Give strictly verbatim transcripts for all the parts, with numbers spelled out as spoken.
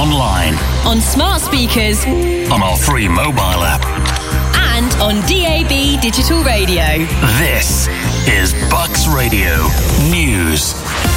online, on smart speakers, on our free mobile app, and on D A B digital radio. This is Bucks Radio News.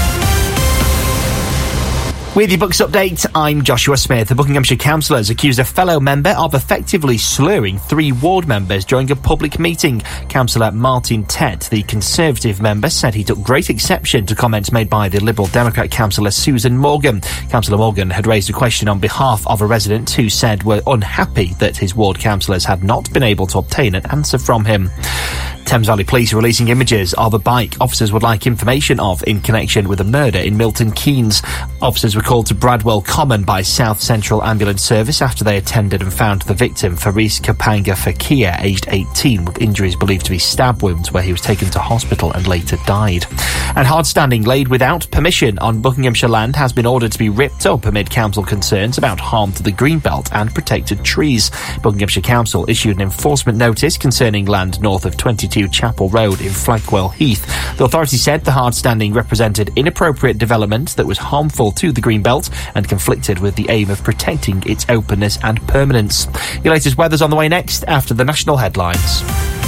With your Bucks update, I'm Joshua Smith. The Buckinghamshire councillors accused a fellow member of effectively slurring three ward members during a public meeting. Councillor Martin Tett, the Conservative member, said he took great exception to comments made by the Liberal Democrat councillor Susan Morgan. Councillor Morgan had raised a question on behalf of a resident who said were unhappy that his ward councillors had not been able to obtain an answer from him. Thames Valley Police are releasing images of a bike officers would like information of in connection with a murder in Milton Keynes. Officers were called to Bradwell Common by South Central Ambulance Service after they attended and found the victim, Faris Kapanga Fakir, aged eighteen, with injuries believed to be stab wounds, where he was taken to hospital and later died. And hardstanding laid without permission on Buckinghamshire land has been ordered to be ripped up amid council concerns about harm to the Greenbelt and protected trees. Buckinghamshire Council issued an enforcement notice concerning land north of twenty-two Chapel Road in Flagwell Heath. The authority said the hardstanding represented inappropriate development that was harmful to the Greenbelt and conflicted with the aim of protecting its openness and permanence. Your latest weather's on the way next after the national headlines.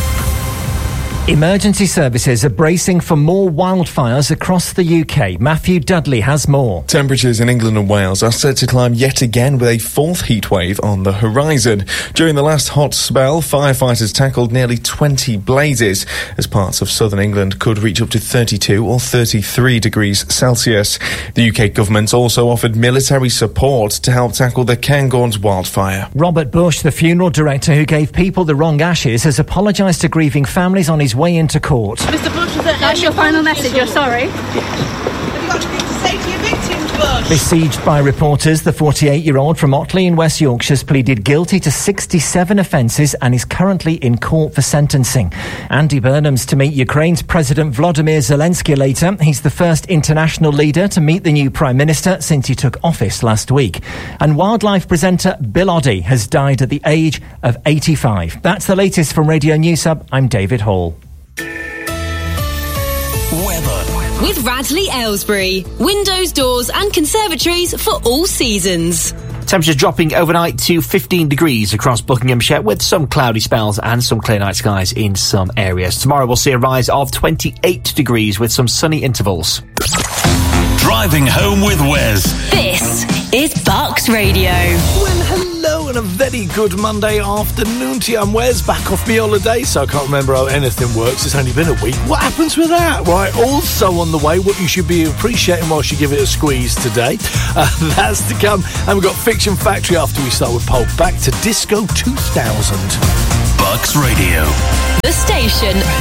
Emergency services are bracing for more wildfires across the U K. Matthew Dudley has more. Temperatures in England and Wales are set to climb yet again with a fourth heatwave on the horizon. During the last hot spell, firefighters tackled nearly twenty blazes, as parts of southern England could reach up to thirty-two or thirty-three degrees Celsius. The U K government also offered military support to help tackle the Cairngorms wildfire. Robert Bush, the funeral director who gave people the wrong ashes, has apologised to grieving families on his way into court. Mister Bush, is that that's your final message? You're sorry? Have you got anything to say to your victims, Bush? Besieged by reporters, the forty-eight-year-old from Otley in West Yorkshire has pleaded guilty to sixty-seven offences and is currently in court for sentencing. Andy Burnham's to meet Ukraine's President Volodymyr Zelensky later. He's the first international leader to meet the new Prime Minister since he took office last week. And wildlife presenter Bill Oddie has died at the age of eighty-five. That's the latest from Radio News Hub. I'm David Hall. Weather. With Radley Aylesbury. Windows, doors and conservatories for all seasons. Temperatures dropping overnight to fifteen degrees across Buckinghamshire, with some cloudy spells and some clear night skies in some areas. Tomorrow we'll see a rise of twenty-eight degrees with some sunny intervals. Driving home with Wes. This is Bucks Radio. Well, hello and a very good Monday afternoon to you. I'm Wes, back off my holiday, so I can't remember how anything works. It's only been a week. What happens with that? Right, also on the way, what you should be appreciating whilst you give it a squeeze today. Uh, that's to come. And we've got Fiction Factory after we start with Pulp. Back to Disco two thousand. Bucks Radio. The station